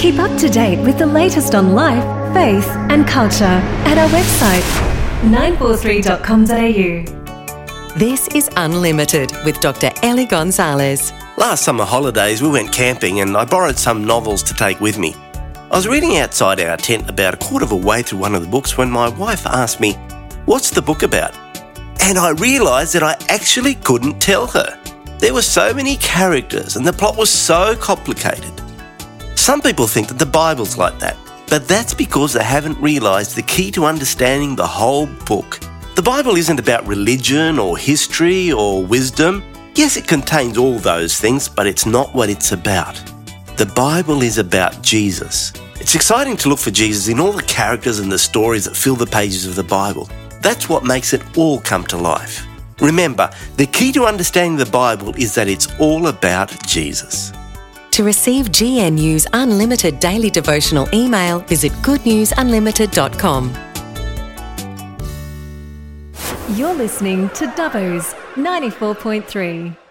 Keep up to date with the latest on life, faith and culture at our website 943.com.au. This is Unlimited with Dr. Ellie Gonzalez. Last summer holidays we went camping and I borrowed some novels to take with me. I was reading outside our tent about a quarter of a way through one of the books when my wife asked me, "What's the book about?" And I realised that I actually couldn't tell her. There were so many characters and the plot was so complicated. Some people think that the Bible's like that, but that's because they haven't realised the key to understanding the whole book. The Bible isn't about religion or history or wisdom. Yes, it contains all those things, but it's not what it's about. The Bible is about Jesus. It's exciting to look for Jesus in all the characters and the stories that fill the pages of the Bible. That's what makes it all come to life. Remember, the key to understanding the Bible is that it's all about Jesus. To receive GNU's Unlimited Daily Devotional email, visit goodnewsunlimited.com. You're listening to Dubbo's 94.3.